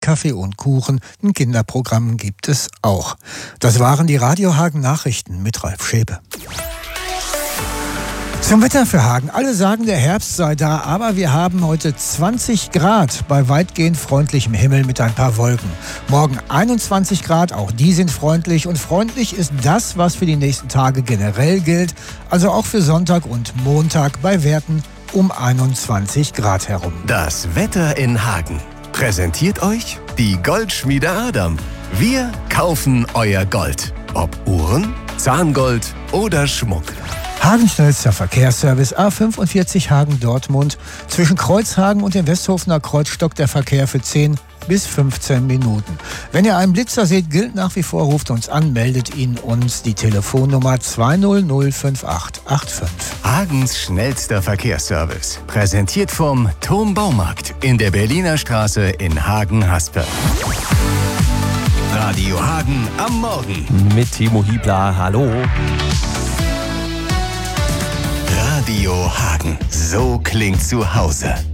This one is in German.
Kaffee und Kuchen. Ein Kinderprogramm gibt es auch. Das waren die Radio Hagen Nachrichten mit Ralf Schäpe. Zum Wetter für Hagen. Alle sagen, der Herbst sei da, aber wir haben heute 20 Grad bei weitgehend freundlichem Himmel mit ein paar Wolken. Morgen 21 Grad, auch die sind freundlich. Und freundlich ist das, was für die nächsten Tage generell gilt, also auch für Sonntag und Montag bei Werten um 21 Grad herum. Das Wetter in Hagen präsentiert euch die Goldschmiede Adam. Wir kaufen euer Gold. Ob Uhren, Zahngold oder Schmuck. Hagen schnellster Verkehrsservice A45 Hagen-Dortmund. Zwischen Kreuzhagen und dem Westhofener Kreuz stockt der Verkehr für 10 bis 15 Minuten. Wenn ihr einen Blitzer seht, gilt nach wie vor, ruft uns an, meldet ihn uns. Die Telefonnummer 2005885. Hagens schnellster Verkehrsservice. Präsentiert vom Turm Baumarkt in der Berliner Straße in Hagen-Haspe. Radio Hagen am Morgen. Mit Timo Hiebler, hallo. Radio Hagen, so klingt zu Hause.